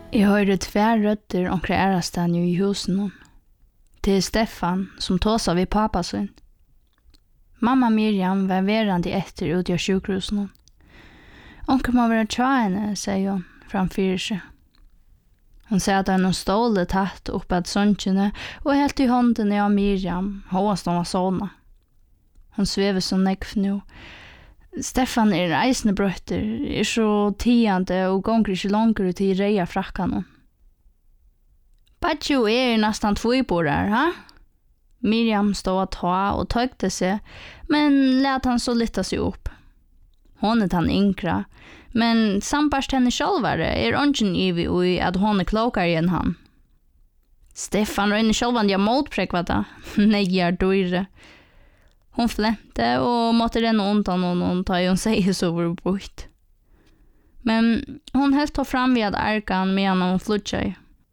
Jag hörde tvär rötter omkring ärastan i husen. Det är Stefan som tåsar vid pappa sin. Mamma Miriam var verande efter ut i sjukhusen. Onkel må vara tjäne, säger hon framför sig. Hon säger att hon stål tatt upp att sonchene och helt i hånden av Miriam, håst hon var såna. Hon sväver som nekv nu. Stefan reisende brøtter, så tiande og gonger ikke långere til reia frakkan. Badjo nästan tvåiborar, ha? Miriam stod att ta och tøgte sig, men lät han så lita sig upp. Hon han ynkra, men sambarst henne självare ongen ivi ui att hon klokare än han. Stefan røyne självan jag motprekvata, nejar døyre. Hon flämte och måtte renna undan honom ta hon säger så var bort. Men hon helt tog fram vid arkan medan hon flutschade.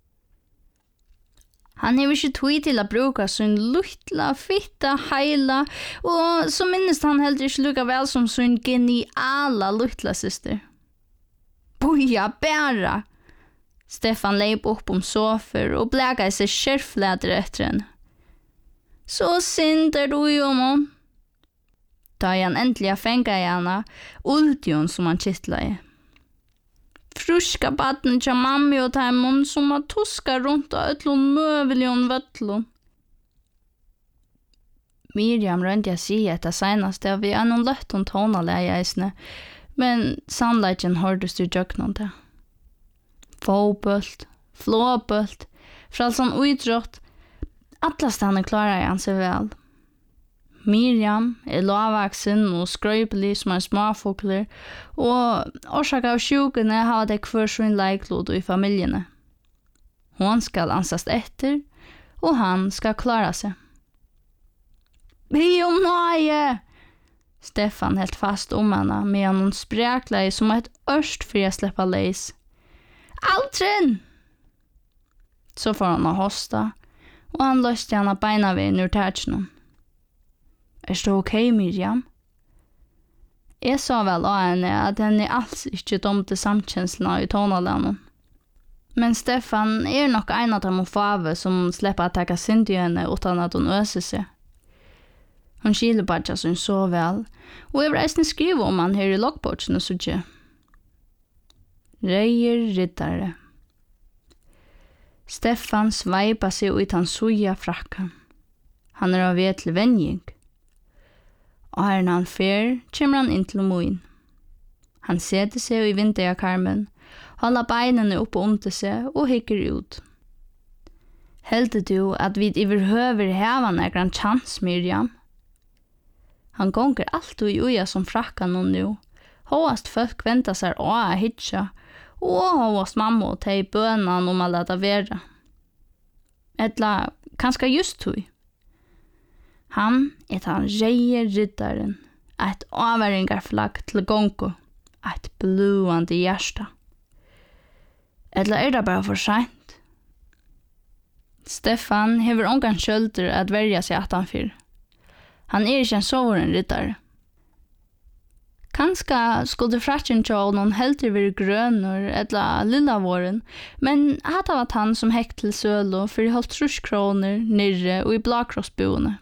Han har inte tid till att bruka sin lilla, fitta, heila och så minns han helt inte lika väl som sin geniala lilla syster. Boja, bära! Stefan leip upp sofer och blägade sig kärfläder efter henne. Så synd du i honom. Da han äntligen fängade henne, ultion som han kittlade. Fruska baden till mamma och hemon som har tuska runt och ötlon möveljon vötlon. Miriam rönte jag säga det senaste vi är någon lätt hon tonade i men sannoliken hördes du jöknon det. Fåbölt, flåbölt, fralsan utrott, alla stannar klarar han sig väl. Miriam lavvaxen och skröplig som en småfåglar och orsaka av sjukene har det kvar sin leiklod i familjerna. Hon ska ansas efter och han ska klara sig. Be om nøye! Stefan helt fast henne medan hon spräklade som ett örst för att släppa leis. Altren! Så får hon hosta och han löste henne beina vid ur tätchen. Är det okej, Miriam? Jag sa väl av henne att henne alls inte domte samkänslorna i tonalen. Men Stefan nog en av de fave som släpper att täcka synd i henne utan att hon öser sig. Hon kiler bara så så väl och jag vill resten skriva om han här i loggboken och så inte. Reier riddare. Stefan sveipa sig ut hans soja frakkan. Han av vetlig vänjing. Og her han fer, kommer han inn til moin. Han setter seg i vinterkarmen, holder beinene opp og under seg og hikker ut. Heldig du at vi overhøver hevan gran chans, Miriam? Han gonger alltid i uja som frakkan og nu. Håast folk venter seg å hitja, og håast mamma og teg bønan om å lade være. Etla, kanskje just tog. Han han reier riddaren, et avværingarflagg til gongo, et bluande hjärsta. Eller det bara for sent? Stefan hever ongan skjölder at verja seg attanfyr. Han ikke en soveren riddare. Kanska skulle fratjen tjål noen helter vir grønner eller lilla våren, men hata var han som hekt til sølo for 50 kroner nirre og i blakrossboene.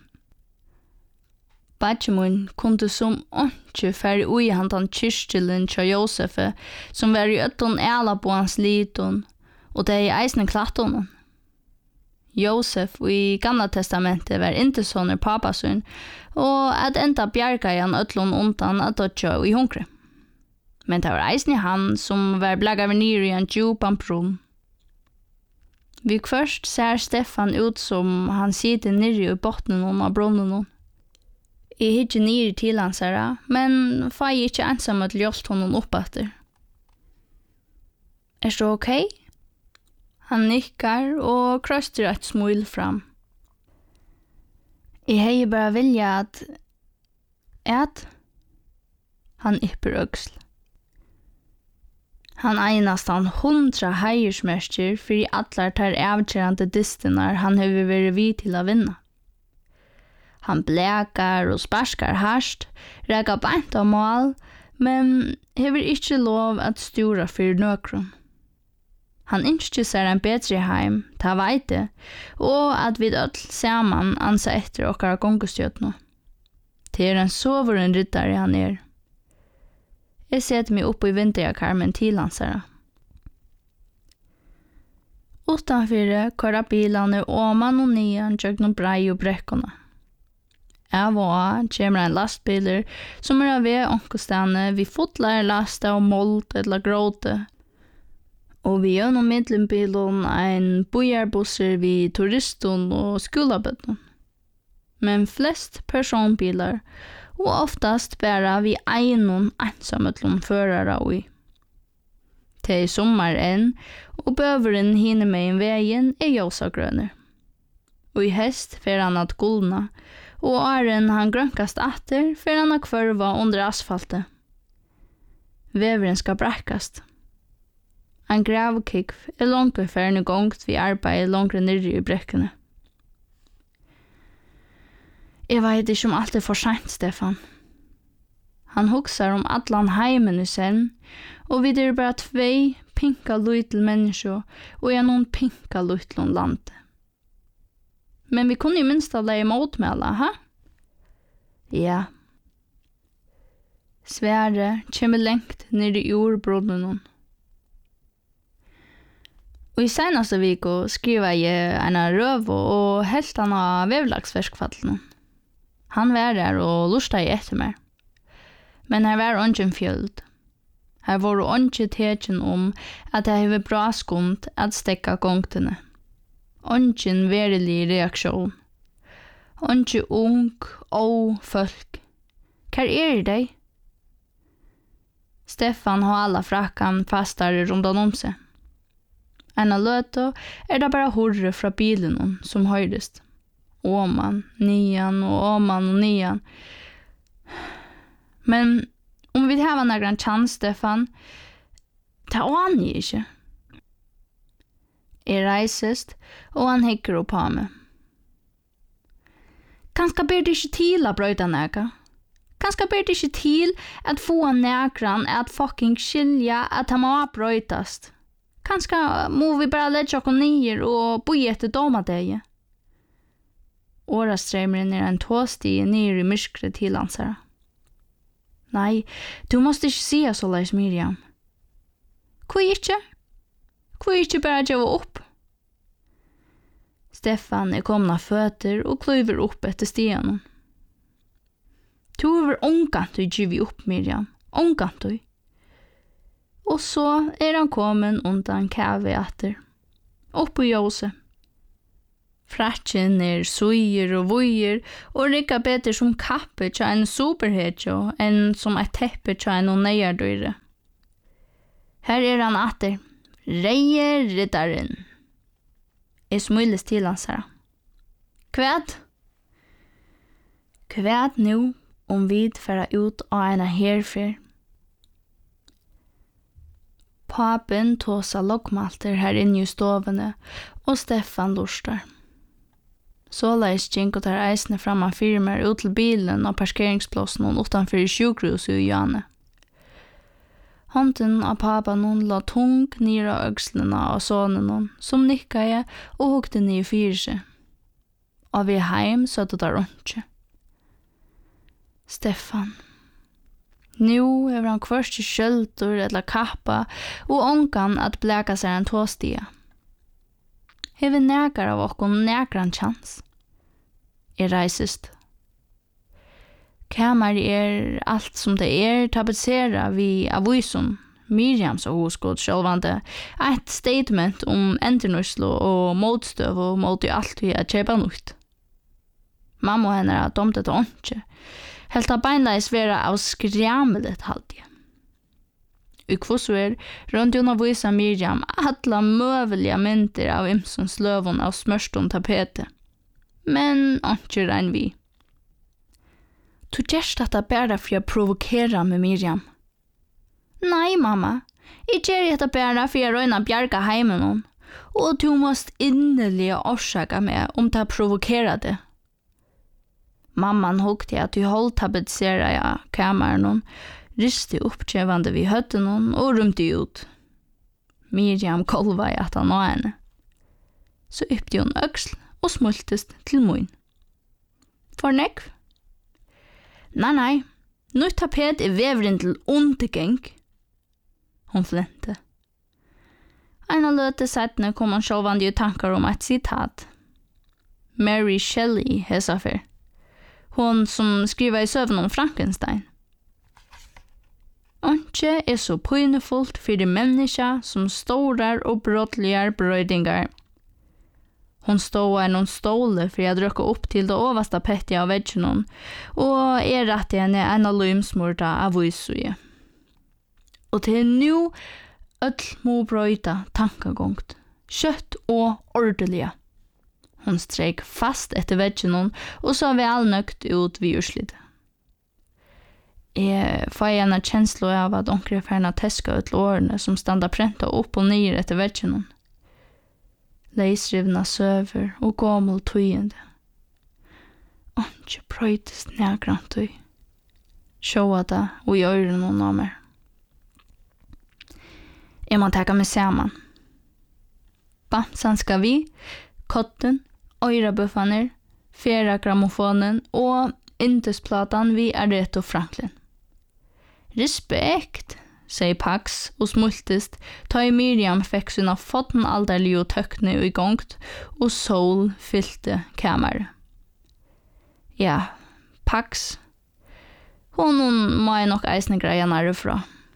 Badjemon kunde som ikke færre ui handan kyrkjelen til Josefe, som var i øtten æla på hans liton, og det i eisne klattonen. Josef i Gamla testamentet var inte sånner papasyn, og at enda bjerga han øtlån undan at dødja i hunkre. Men det var eisne han som var blaggar nir i en djupan brunn. Vi først ser Stefan ut som han sitter nere i bottnen av brunnen. Jeg hittar nere til hans her, men fai ikke ensam at ljost honom opp etter. Er det okej? Han nickar og krøster et smil fram. Jeg hei bare vilja at han ypper øksl. Han einastan 100 heiersmerker for i atler tar avkjærande distenar han hever vært vid til å vinna. Han blekar og sparskar harst, rækar beint av mål, men hever ikkje lov at stura for nøkron. Han ønsker seg en bedre heim, ta veite, og at vi øll sammen ansa etter okkara gongestjøtno. Det en soveren ryddare han Jeg setter meg opp i vinterjakarmen til hansara. Utanfyrir køra bilane oman og nian gjøgnom brei og brekkona. Av og av kommer en lastbiler som av ved onkostane vi fotlar lasta og mold eller gråte. Og vi gjør noen middelbilen en bojarbusser vi turisten og skolabøtten. Men flest personbilar og oftast bara vi einon ensamötlom førare og i. Til sommar og bøveren hinne med en veien ljósagrønner. Og i hest fer han at gullna, og åren han grønkast atter fer han at kvørva under asfaltet. Veveren skal brekkast. En gravkikv langt færne gongt vi arbeid langt nirri i brekkene. Jeg vet ikke om alt for sent, Stefan. Han hugsar om allan heimen i sen, og vi bara 2 pinka lytel mennesker og noen pinka lytlon lande. Men vi kunne minst av deg motmela, ha? Ja. Sverre kommer lengt nere i jordbrunnen. Og i senaste viko skriva jeg en røv og helst han av vevlagsverskfallen. Han var der og lusta i etter meg. Men her var ongen fjöld. Her var ongen tegjen at jeg hever bra skund at stekka gongtene. Ongen verilig reaksjon. Ongen ung og folk. Hva det? Stefan har alla frakkan fastare rundan om seg. En av løto det bara hurre fra bilen som høyrest. Åman, nian og nian. Men om vi har några chans, Stefan, ta an jeg ikke. Jeg reisest, og han hekker opp på meg. Kanskje ber det ikke til å brøyta næga. Kanskje ber det ikke til at få nægran at fucking skilja at han må brøytast. Kanskje må vi bare lette oss nyer og bo etter domadeg. Årastreimeren en tåstig nere i myskret til hansara. Nei, du måste ikke si så leis, Miriam. Hvor ikke? Hvor ikke bare gjøre opp? Stefan kommet av føtter og kløyver opp etter stiene. Du er ångant du gjør opp, Miriam. Ångant du. Og så han kommet undan kave etter. Opp i jose. Fratjen suier og vuier, og rikka beter som kappe tja en superhetjo enn som et teppe tja en neiardøyre. Her han atter, reie riddaren. Jeg smules til hans her. Kvæd? Kvæd nu om vid færa ut av en herfer. Papen tåsa lokkmalter her inne i stovene, og Stefan lurstar. Så leis gikk og tar eisene fram av firmer ut til bilen og parkeringsplassen utenfor sjukhuset i Jane. Hånden av papan la tung nere av økslene av sonen som nikka jeg og hukte ned i fyrse. Og vi heim så det der ikke. Stefan. Nu han kvørst i skjølter eller kappa og ångan at bleka seg en tåstia. Hever nægar av okkon nægran chans. Jeg reisest. Kamar alt som det tapetsera vi avisun, Miriams og hoskod sjølvande, et statement om endernuslo og motstøv og mot alt vi kjøpa nutt. Mamma og henne domte til åndsje. Helt av beinleis vera av skræmelet halvdige. I kvosver rundt hun visa Miriam alla møvelige mynter av imsons løvun av smørston tapete. Men ikke regn vi. Du gjerst dette bare for å provokere med Miriam. Nei, mamma. Jeg gjør dette bare for å røyne bjerga heimen. Og du måst innerlig orsaka meg om det provokerer det. Mamman hukte at du holdt tapetsera i kameren riste oppkjevande vid høtten og rymte ut. Miriam kolva I at han var henne. Så yppte hon øksl og smultest til mun. For nekv? Nei, nytt tapet vevren til undergeng. Hon flente. En av løte settene kom han sjåvande I tankar om et citat. Mary Shelley hesafer. Hon som skriver I søvn om Frankenstein. Anke så pynefullt for de menneska som storar og brottligar brøydingar. Hon stod en stole for jeg drøkka opp til det oversta pettet av veggen og rett henne en av løymsmurta av vysuje. Og til nu öll må brøyta tankagongt, kjøtt og ordeliga. Hon streik fast etter veggen og så velnøkt ut vid urslitt. Jeg får gjerne kjenslo av at onker ferna teska ut lårene som standa prenta opp og nyer etter veggen. Leisrivna søver og gammel tøyende. Onke prøytest nærgrant tøy. Sjåa det og I øyren og nå mer. Jeg må teka meg saman. Bamsan skal vi, kotten, øyrabuffaner, fjera grammofonen og indesplatan vi rett og Franklin. Respekt, sier Pax og smultest, ta I Miriam fikk sina fottenalderlige og tøkne I gongt, og sol fylte kameret. Ja, Pax. Hon må jeg nok eisne greia nærifra.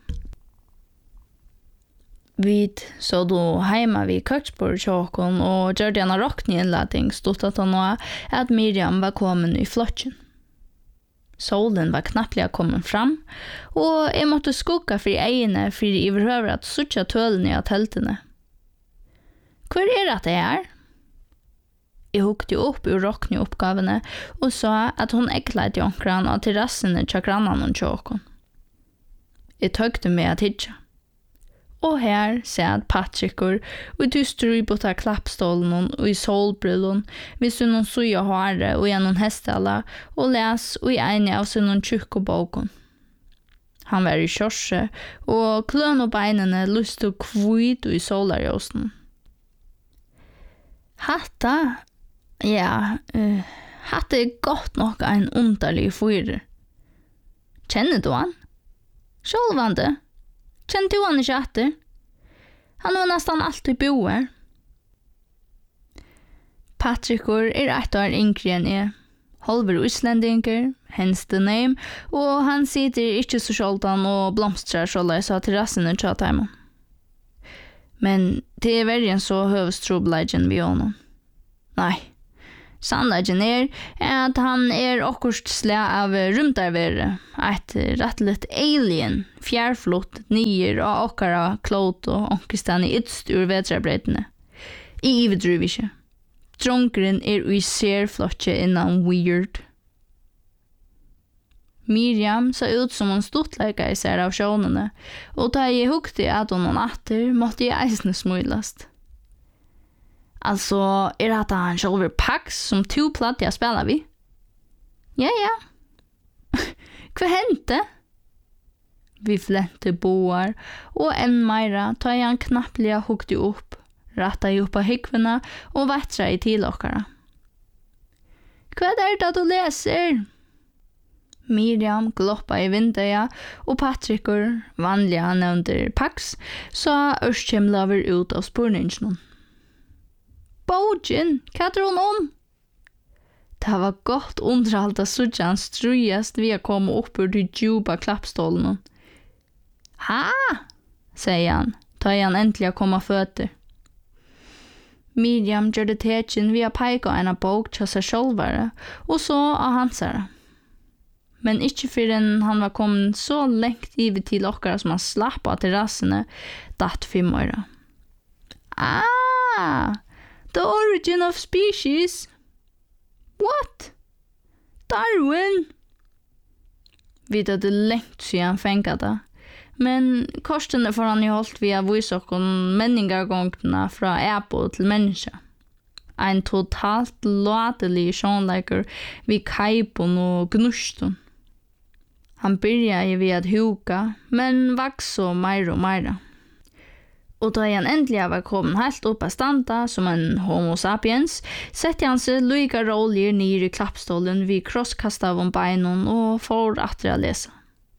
Vid så då heima vid köksbord tjåkon og gjør denne rockni innlading stod at han nå at Miriam var kommet I flotjen. Solen var knapplega kommet fram, og jeg måtte skugga for egene for I overhøver at suttja tølene av teltene. Hvor at det Jeg hukte opp ur rockni oppgavene og sa at hun ekleide jonkran av terrassene tja grannan og tjåkon. Jeg tøgte meg at hitja. Og her sed Patrickor og dyster I botta klappstålen og I solbrillon, hvis hun suja hare og gjennom hestala og les og I ene av sin tjukk og boken. Han var I kjørse, og kløn og beinene lyst og kvitt og I solarjosen. Hatta, ja, hatta godt nok en underlig fyrer. Kjenner du han? Sjålvande? Kjente du han ikke etter? Han var nesten alltid boer. Patrickor et år yngre enn jeg. Holver islendinger, hens the name, og han sitter ikke så skjoldan og blomstrar så løs av terrassen og tjataimen. Men det verre enn så høvestrobladjen vi honom. Nei. Sannleggen at han okkurst slæ av rumdarvere, et rettelig alien, fjærflott, nyer og okkara klot og onkerstan I ytst ur vetrarbreitene. I ivedruv ikke. Dronkeren I serflotje innan weird. Miriam så ut som hon stortleika I seg av sjånene, og da jeg hukte at hon atter, måtte jeg eisne smulast. Altså, at han själver Pax som to platt jag spelar vi? Ja. Hva hente? Vi flente boar, og en meira tar jeg han knapplega hukte opp, ratta I opp av hikvena og vettra I til okkara. Hva det du leser? Miriam gloppa I vinduet, og Patrickor, vanlig han nevnte Pax, så ørskjemlaver ut av spurningen. Bogen, hva hon om? Det var godt underhalt at suttjan strujast vi komme opp ur de djupa klappstålen. Ha, sier han, ta han endelig komma føtter. Miriam gjør det tekin via peika en bok til seg sjølvare, og så av hansare. Men ikke før han var kommet så lengt ivet til okkara som han slapp av terrassene, datt 5 år. The origin of species. What? Darwin? Vi hadde lengt siden fengt det. Men korsene får han holdt via vysokken menningargångene fra Apple til menneske. En totalt latelig sjånleiker vid kajpon og gnuston. Han byrja I vid at huka, men vaks så meira og meira. Og da han endelig var kommet helt opp av standa som en homo sapiens, sette han seg lyga rolig ned i klappstolen vid krosskastet av beinen og får atter å lese.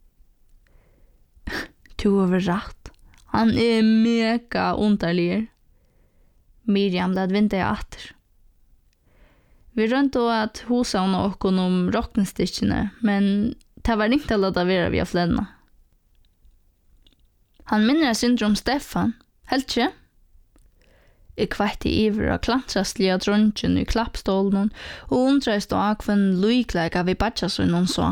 Du har rett. Han mega underlig. Miriam lad vinta atter. Vi rønte at husa hon okkur rocknestikkene, men det var ikke å lade være via flenna. Han minner syndrom Stefan, helt ikke? Jeg kveitte iver av klantrastlige dronjen i klappstolen og undreist av akven lykleika vi badja så noen så.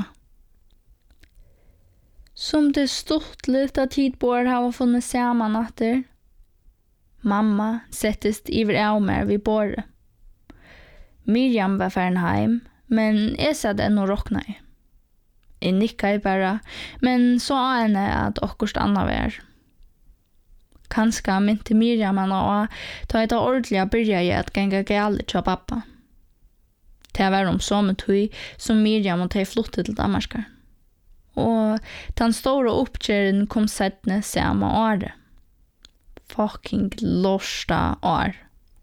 Som det stort litt av tidbord har funnet saman atter. Mamma settest iver av mer vid båret. Miriam var færen heim, men jeg satt ennå råkna i. Jeg nikka i bara, men så henne at okkurst anna var. Kanska mynte Miriam han og ta et ordentlig byrja i at genga gale tja pappa. Det var samme tøy som Miriam og ta flotte til Damarskar. Og den store oppkjøren kom settene samme året. Fucking lorsta år.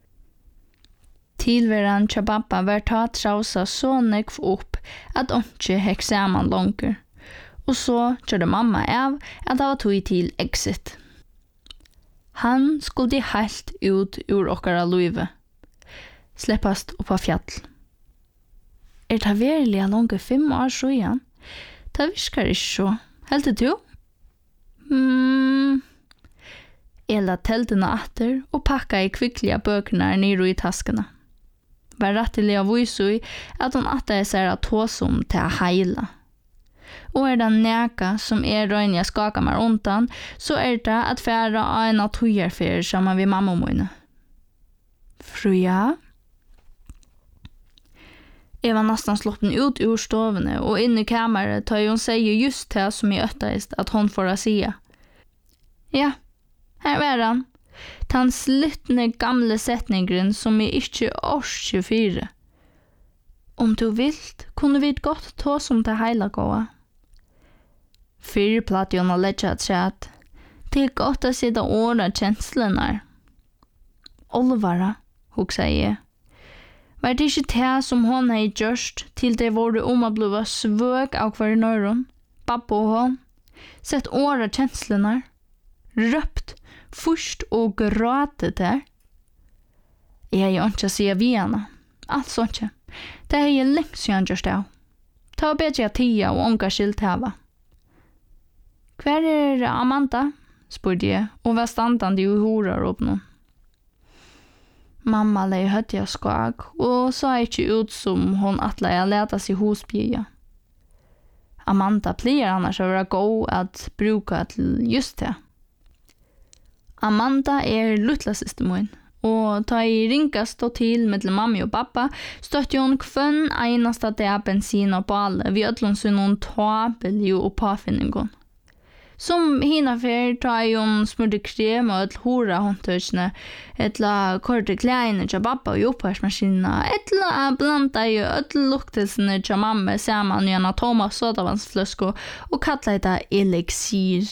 Tilværen tja pappa var ta trausa så nekv opp at ikke hekk saman langer. Og så kjørte mamma av at det var tøy til exit. Han skulle helt ut ur okkara luive. Sleppast opp av fjall. Det verilig langt 5 år siden? Det viskar ikke så. Helt det du? Jeg la teltene atter og pakka i kvikklige bøkene nere i taskene. Var rettelig av vise at hun atter seg at tåsom til å heile. Og det neka som røyne jeg skaka meg undan, så det at færa av en av tøyerfer sammen med mamma og mine. Fruja? Jeg var nesten sloppen ut ur stovene, og inn i kammeret tar hun sier just det som jeg øtteist at hun får å sige. Ja, her var han. Den sluttende gamle setningen som jeg ikke orsker 24. Om du vilt, kunne vi godt ta som til heila gåa. Fyrplatt Jonna ledja træt. Det godt å sitte åra kjenslene. Olvara, hugsa jeg. Var det ikke det som hon hei gjørst til det våre å bliva svøg av hver nøyron? Pappa og hon. Sett åra kjenslene. Røpt, først og gråtet der. Jeg har jo ikke å si vi henne. Alt sånt ikke. Det har jeg lengt siden gjørst av. Ta bedre tida og unga skilt hava. Hver Amanda? Spurte jeg, og var standande i horar opp nå. Mamma lei høtti av skag, og så ikke ut som hon atle jeg leta seg hosbygja. Amanda pleier annars å være god at bruka til just det. Amanda luttla siste min, og ta I ringast stå til med mamma og pappa, støtte hun kvann einasta det bensin og bale, vi ødlom så noen tabel jo og påfinningen. Som hina fer tar hun smurte krem og et hora håndtøysene, etla korte klæene til pappa og oppvarsmaskina, etla blanda jo et luktelsene til mamma saman gjennom Thomas sodavannsfløsko og kalla det elixir.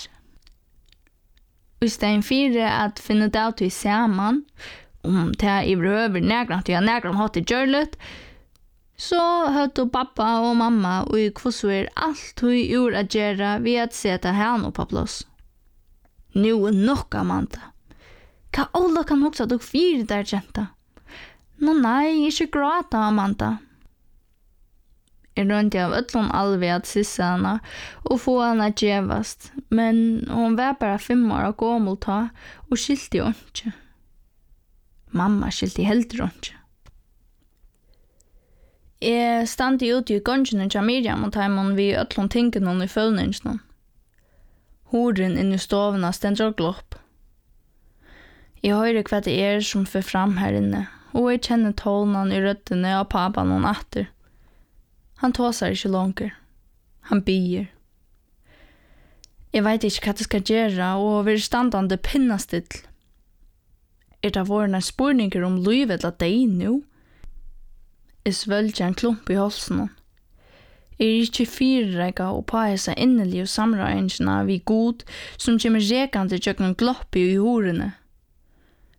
I stedet 4 at finne det ut I saman, om det I brøver nægrant og nægrant hatt I gjørlet, så høtte pappa og mamma og I kvosver alt hun gjorde å gjøre ved at sette henne på plass. Nå nok, Amanda. Hva alle kan huske at du 4 der, jenta? Nei, ikke gråta, Amanda. Jeg rønte av øtlån alve at sisse henne og få henne gjevast, men hun var bare 5 år og gammel ta og skilte jo ikke. Mamma skilte helt rundt. Jeg stande ute I gongene til Miriam og taimon vi øtlån tinken hon I følningsen. Horen inn I stovene stender og glopp. Jeg hører hva det som får fram her inne, og jeg kjenner tålene I røttene av pappa noen atter. Han tåsar ikke langer. Han bier. Jeg vet ikke hva det skal gjøre, og vi standande pinnastill. Det våre spurninger om livet eller deg nå? Jeg svølger en klump I halsen. Jeg ikke fyrreika og påer seg innelig og samrøyngene vi god som kommer rekende tjøkken glopp I horene.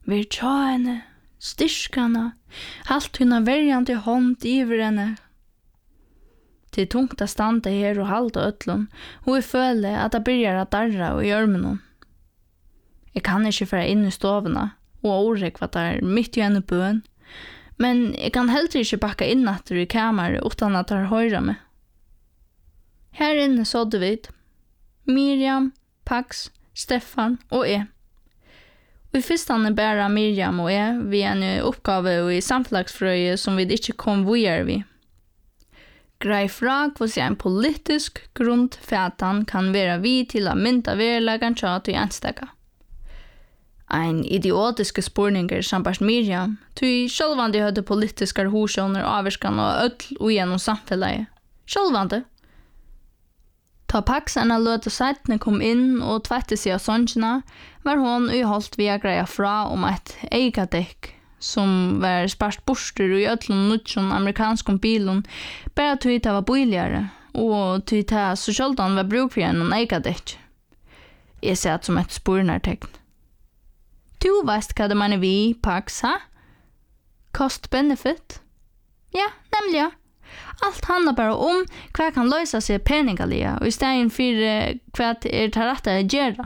Vi tja henne, styrkana, halt henne verjande hånd iver henne. Det tungt att standa her og halda öllun, og jeg føler at det byrjar at darra og i ørmenon. Jeg kan ikke færa inn i stovena, og årekva der mitt i henne bøn, men jeg kan heller ikke bakka inn atter i kameret utan at det høyra meg. Her inne sådde vi Miriam, Pax, Stefan og jeg. Og i fyrstande bæra Miriam og jeg vi en oppgave i samfunnsfrøye som vi ikke kom vujer vi. Grei fra hvordan en politisk grundfætan kan være vi til å mynda verlagan tjat i enstaka. Ein idiotiske spurninger sambart Miriam, tui sjálvandi høyde politiskar horsjoner avverskan og öll og gjennom samfellet. Sjálvandi. Ta Pax en løte seitene kom inn og tvette seg av sonjina, var hon uholdt via greia fra om et eigadekk, som var spart borster i öllum nutjon amerikanskom bilun, bare tui ta var boiligare, og tui ta så sjáldan var bruk for en eigadekk. Jeg ser det som et spurnartekn. Du veist hva det mener vi, Pax, ha? Cost-benefit? Ja, nemlig ja. Alt handlar bara om hva kan løysa seg peningalia, og i stedet for hva det rette å gjøre.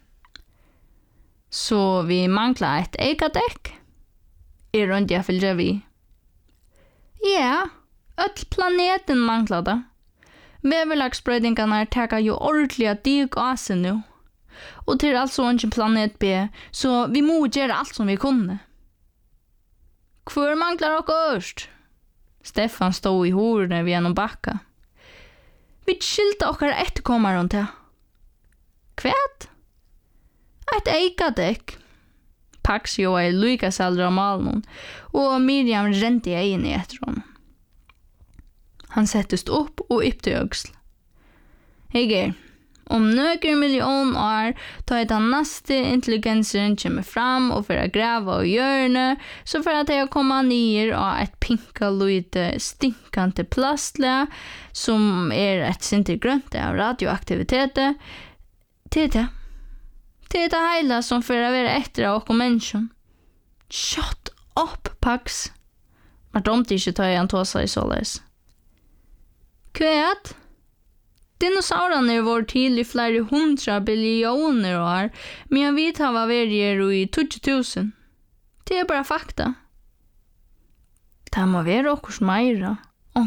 Så vi manglar et eigadekk? Rundt jeg fylgjer vi. Ja, öll planeten manglar det. Veverlagsbrøydingarna teka jo ordentliga dig av nu. Og til altså ikke planet B, så vi må gjøre alt som vi kunne. Hvor manglar dere øst? Stefan stod i horene ved gjennom bakka. Vi skilte dere etterkommer rundt her. Kvæt? Et eigadekk. Pax jo er lykas aldri av malen, og Miriam rente i egen i etter honom. Han settest opp og yppte øgsel. Hei, om nøkker million år tar den neste intelligensen kommer fram og for å grave og hjørne, så for at jeg kommer ned av et pinka lite stinkante plastle, som et sinter grønt av radioaktiviteter, til det. Det det hele som for å være etter av okkur mennesken. Shut up, Pax. Var dumt ikke ta igjen tåsa i såleis. Kvæt? Dinosaurene var til i flere 100 billioner år, men vi tar hva verger i 20.000. Det er bare fakta. Det må være okkurs meira.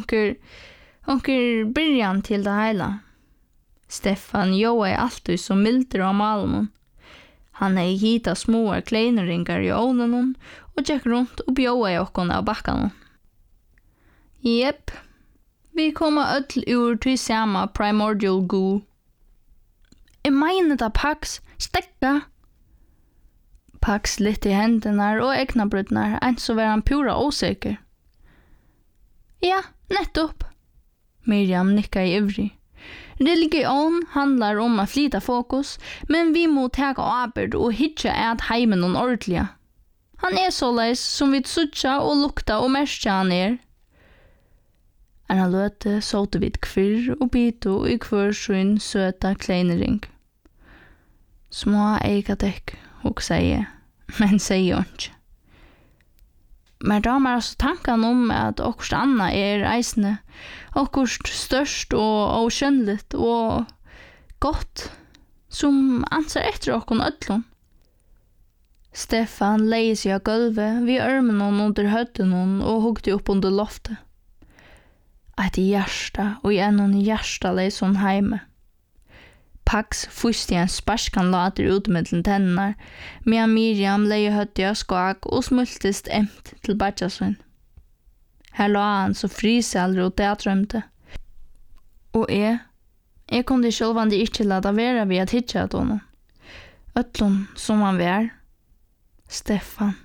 Onker byrjan til det hele. Stefan Joa er alltid så milder av Malmon. Han hita små kleineringar i ovnen og gikk rundt og bjóa i okkon av bakkan. Jepp, vi kommer öll ur til sama primordial goo. Jeg mener det, Pax, stekka. Pax litt i hendene og egnabrudnar, en så var han pura osäker. Ja, nettopp. Miriam nikka i ivrig. Religion handlar om att flytta fokus, men vi må ta arbeid og hitja at heimen og ordentliga. Han er såleis som vi suttja og lukta og merskja han er. En løte såte vid kvirr og bito i hver sin søta kleinering. Små eigadekk, og sier, men sier ikke. Men da er altså tanken om at okkurst anna er eisne, okkurst størst og oskjønnligt og godt, som anser etter okkon öllun. Stefan leie seg av gulvet vid ørmen under høtten og hugde opp under loftet. Et hjärsta og gjennom hjärsta leis hon heime. Pax fusti en sparskan later ut mellom tennar, medan Miriam leie høtti av skak og smultist emt til badjasvinn. Her la han så friselre og teatrømte. Og jeg kunne sjølvandi ikke lade være ved at hitja at honom. Ötlun som han var. Stefan.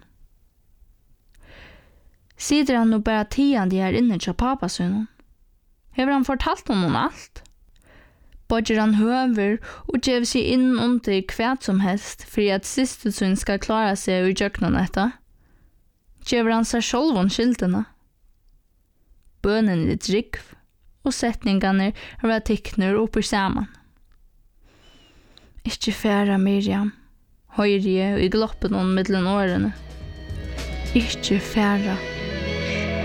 Sider han nu bare tiande her inne til papasønnen? Hever han fortalt honom alt? Bodger han høver og gjev seg inn under kvæt som helst for at sistesønnen skal klare seg i jøknen etter? Gjever han seg selv om skiltene? Bønnen er drikv, og setningene er tikkner opp i sammen. Ikke færa, Miriam. høyre jeg i gloppen om middelen årene. Ikke færa.